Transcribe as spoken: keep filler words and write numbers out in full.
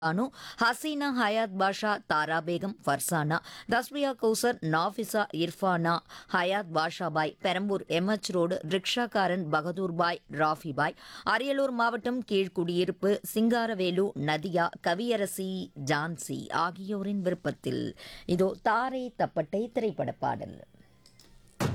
அனு, Hasina Hyatt பாஷா, தாரா Begum, Farzana, தஸ்மியா Kausar, Nafisa, Irfana, Hyatt Basha Bhai, Perambur MH road, ரிக்ஷாக்காரன் பகதூர்பாய், ராஃபிபாய், Ariyalur மாவட்டம் கீழ்குடியிருப்பு சிங்காரவேலு, நதியா, கவியரசி, ஜான்சி ஆகியோரின் விருப்பத்தில் இதோ தாரே தப்பட்டை திரைப்பட பாடல்.